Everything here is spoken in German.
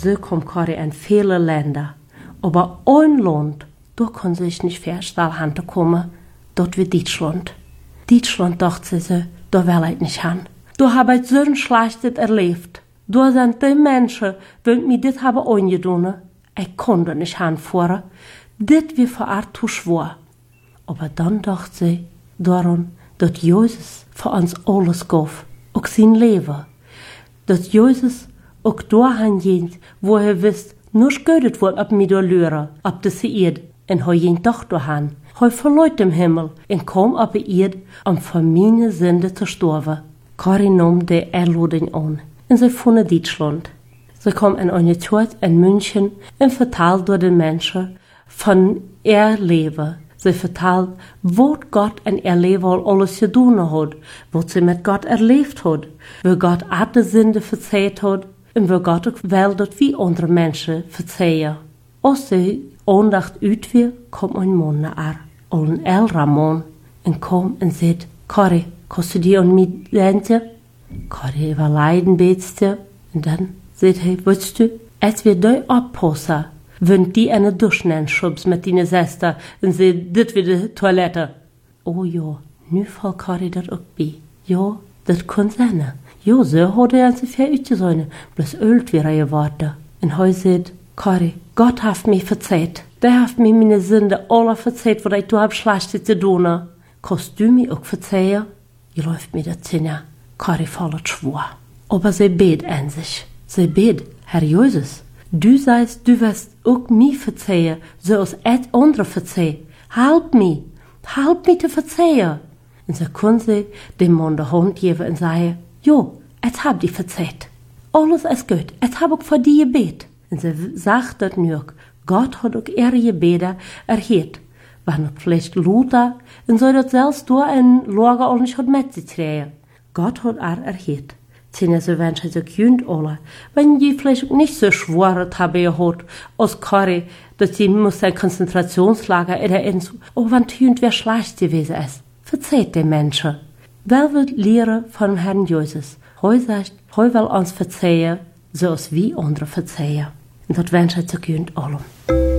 So kommt Kari in viele Länder. Aber ein Land, da kann sich nicht vorstellen, hinzukommen, dort wie Deutschland. Deutschland dachte sie so, da will ich nicht hin. Da habe ich so ein Schlechtes erlebt. Da sind die Menschen, die mir das haben angetan. Ich konnte nicht hinfahren. Das wie für Art zu schwor. Aber dann dachte sie daran, dass Jesus für uns alles gab, auch sein Leben. Dass Jesus auch dahin geht, wo wisst, nur gödet wird ab mir lüre, ab das Erd, und ging doch dahin. Verleut im Himmel, und kam ab Erd, um für meine Sünde zu sterben. Kari nahm die Einladung an, und sie fuhren Deutschland. Sie kam in eine Stadt in München und vertelt durch den Menschen von ihr Leben. Sie vertelt, was Gott in ihr Leben alles getan hat, was sie mit Gott erlebt hat, wo Gott alle Sünde verzeiht hat und wo Gott auch will, dass wir andere Menschen verzeihen. Als sie Andacht uitweer, kommt ein Mann nach ein älterer Mann, und kommt und sagt, Kari, kannst du dir an mich denken? Kari war leiden, betste, und dann sagt er, weißt du, als wir da abpassen, wenn die eine Duschen schubst mit deiner Schwester und sie, das wie die Toilette. Oh ja, nu fällt Kari das auch bei. Ja, das kann sein. Ja, so hat er sich für ausgesehen, bloß ölt wäre geworden. Und er sagt, Kari, Gott hat mir verzeiht. Der hat mir meine Sünde alle verzeiht, was ich da hab Schlechtes zu tun. Kannst du mir auch verzeihen? Ihr läuft mir das hin. Kari fällt schwor. Aber sie bet an sich. Sie bet, Herr Jesus, du sagst, du wirst auch mir verzeihen, so als ich andere verzeihe. Help me zu verzeihen. Und so kann sie dem Mann die Hand geben und sagen, jo, ich hab dich verzeiht. Alles ist gut, ich hab auch für dich gebet. Und sie sagt das nur, Gott hat auch ihre Gebete erhört. Wenn vielleicht Luther, und so das selbst da in Lager auch nicht hat mitzukriegen. Gott hat erhört. Sind so Menschen so kühnt alle, wenn die vielleicht nicht so schwere haben gehabt, als Kari, dass sie muss ein Konzentrationslager in der Insel, aber wenn kühnt wer schlecht gewesen ist. Verzeiht den Menschen. Wer wird lehren von Herrn Jesus? Heu sagt, heu will uns verzeihen, so als wie andere verzeihen. Und das wünsche ich so kühnt allem.